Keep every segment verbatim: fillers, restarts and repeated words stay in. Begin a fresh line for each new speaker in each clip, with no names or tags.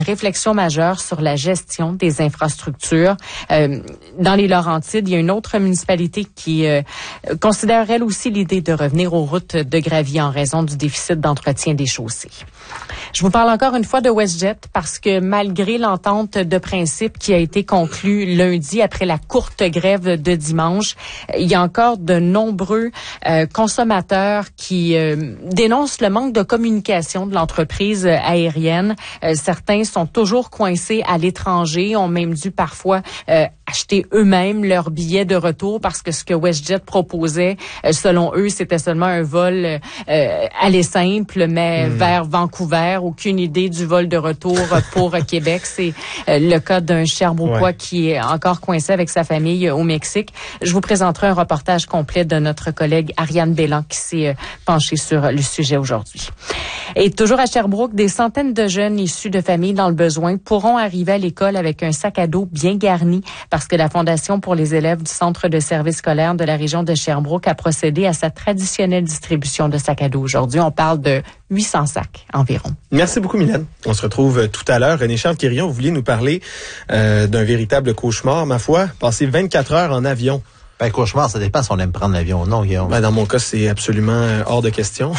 Réflexion majeure sur la gestion des infrastructures. Euh, dans les Laurentides, il y a une autre municipalité qui euh, considère elle aussi l'idée de revenir aux routes de gravier en raison du déficit d'entretien des chaussées. Je vous parle encore une fois de WestJet parce que malgré l'entente de principe qui a été conclue lundi après la courte grève de dimanche, il y a encore de nombreux euh, consommateurs qui euh, dénoncent le manque de communication de l'entreprise aérienne. Euh, certains sont toujours coincés à l'étranger, ont même dû parfois euh, acheter eux-mêmes leurs billets de retour parce que ce que WestJet proposait, euh, selon eux, c'était seulement un vol euh, aller simple, mais mmh. vers Vancouver. Aucune idée du vol de retour pour Québec. C'est euh, le cas d'un Sherbrookeois ouais. qui est encore coincé avec sa famille euh, au Mexique. Je vous présenterai un reportage complet de notre collègue Ariane Bélan qui s'est euh, penchée sur le sujet aujourd'hui. Et toujours à Sherbrooke, des centaines de jeunes issus de familles dans le besoin pourront arriver à l'école avec un sac à dos bien garni parce que la Fondation pour les élèves du Centre de services scolaires de la région de Sherbrooke a procédé à sa traditionnelle distribution de sacs à dos. Aujourd'hui, on parle de huit cents sacs environ.
Merci beaucoup, Mylène. On se retrouve tout à l'heure. René-Charles Quirion, vous vouliez nous parler euh, d'un véritable cauchemar, ma foi. Passer vingt-quatre heures en avion.
Ben, cauchemar, ça dépend si on aime prendre l'avion ou non, Guillaume.
Ben, dans mon cas, c'est absolument euh, hors de question.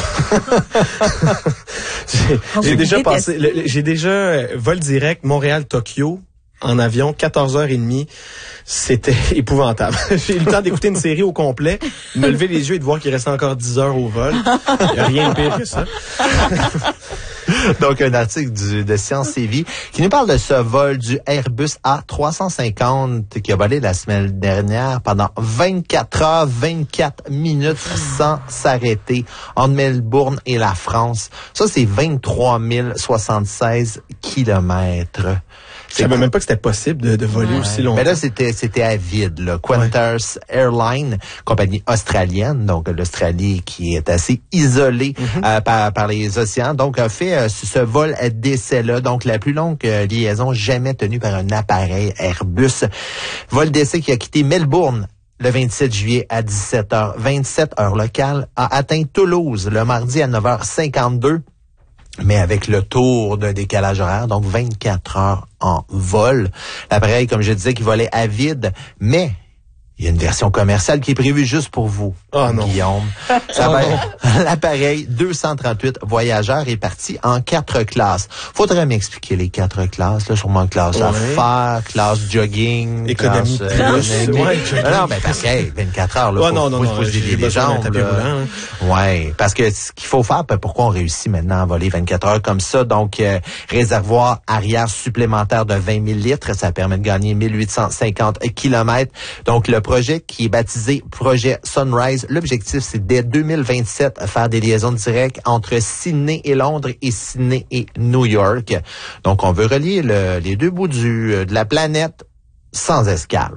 j'ai, j'ai déjà passé, le, j'ai déjà euh, vol direct Montréal-Tokyo en avion, quatorze heures trente. C'était épouvantable. J'ai eu le temps d'écouter une série au complet, de me lever les yeux et de voir qu'il restait encore dix heures au vol. Il n'y a rien de pire que ça.
Donc, un article du, de Science et Vie qui nous parle de ce vol du Airbus A trois cent cinquante qui a volé la semaine dernière pendant vingt-quatre heures, vingt-quatre minutes sans s'arrêter entre Melbourne et la France. Ça, c'est vingt-trois mille soixante-seize kilomètres.
Je savais même pas que c'était possible de, de voler ouais. aussi longtemps.
Mais là, c'était, c'était à vide, là. Qantas ouais. Airlines, compagnie australienne, donc l'Australie qui est assez isolée mm-hmm. euh, par, par les océans, donc a fait euh, ce vol d'essai-là, donc la plus longue euh, liaison jamais tenue par un appareil Airbus. Vol d'essai qui a quitté Melbourne le vingt-sept juillet à dix-sept heures vingt-sept, heure locale, a atteint Toulouse le mardi à neuf heures cinquante-deux. Mais avec le tour d'un décalage horaire, donc vingt-quatre heures en vol. L'appareil, comme je disais, qui volait à vide, mais il y a une version commerciale qui est prévue juste pour vous,
oh non.
Guillaume. Ça va être l'appareil deux cent trente-huit voyageurs est parti en quatre classes. Faudrait m'expliquer les quatre classes, là, sûrement classe ouais. affaires, classe jogging,
économie,
classe,
classe
euh,
ouais,
non, non, ben parce que hey, vingt-quatre heures, là,
ouais,
faut,
non, non,
faut,
non,
faut se délier les jambes.
Hein.
Ouais, parce que ce qu'il faut faire, ben, pourquoi on réussit maintenant à voler vingt-quatre heures comme ça, donc euh, réservoir arrière supplémentaire de vingt mille litres, ça permet de gagner mille huit cent cinquante kilomètres. Donc le projet qui est baptisé Projet Sunrise. L'objectif, c'est dès deux mille vingt-sept, faire des liaisons directes entre Sydney et Londres et Sydney et New York. Donc, on veut relier le, les deux bouts du, de la planète sans escale.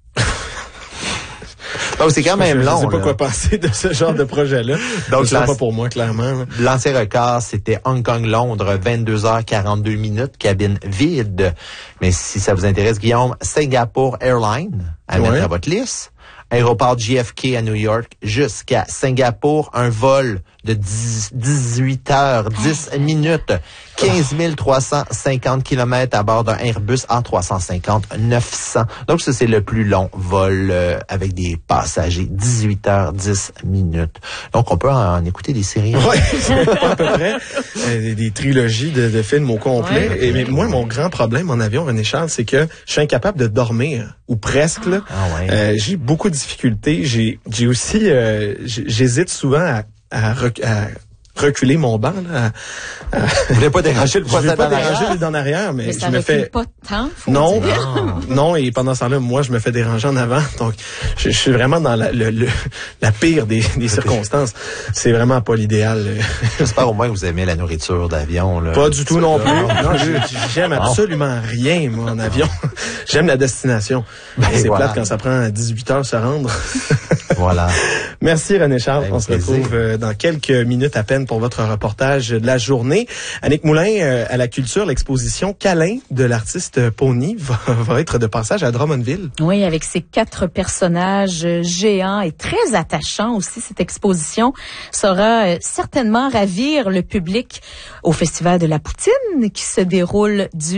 Donc, c'est quand même
je,
long.
Je sais pas
là.
quoi penser de ce genre de projet-là. Donc, c'est pas pour moi, clairement.
L'ancien record, c'était Hong Kong-Londres, vingt-deux heures quarante-deux minutes, cabine vide. Mais si ça vous intéresse, Guillaume, Singapore Airlines, à ouais. mettre à votre liste. Aéroport J F K à New York jusqu'à Singapour, un vol de dix-huit heures dix minutes, quinze mille trois cent cinquante kilomètres à bord d'un Airbus A trois cent cinquante neuf cents. Donc ça, c'est le plus long vol euh, avec des passagers, dix-huit heures dix minutes. Donc on peut en, en écouter des séries.
Oui, c'est à peu près euh, des, des trilogies de, de films au complet. Ouais. Et mais moi, mon grand problème en avion, René-Charles, c'est que je suis incapable de dormir, ou presque. Là.
Ah ouais.
euh, j'ai beaucoup de difficultés. J'ai, j'ai aussi, euh, j'hésite souvent à, à, rec, à reculer mon banc. Là, à, à...
Vous voulez pas déranger le poisson
d'en arrière? Je veux pas
déranger
le d'en arrière, mais,
mais
je
ça
me fais
pas de temps. Faut
non,
dire.
non, et pendant ce temps-là, moi, je me fais déranger en avant. Donc, je, je suis vraiment dans la, le, le, la pire des, des circonstances. C'est vraiment pas l'idéal.
J'espère au moins que vous aimez la nourriture d'avion. Là.
Pas du tout non plus. Non, j'aime absolument rien, moi, en avion. J'aime la destination. Ben, c'est voilà. Plate quand ça prend dix-huit heures se rendre.
Voilà.
Merci René-Charles. On se
plaisir.
retrouve euh, dans quelques minutes à peine pour votre reportage de la journée. Annick Moulin, euh, à la culture, l'exposition Câlin de l'artiste Pony va, va être de passage à Drummondville.
Oui, avec ses quatre personnages géants et très attachants aussi. Cette exposition saura euh, certainement ravir le public au Festival de la Poutine qui se déroule du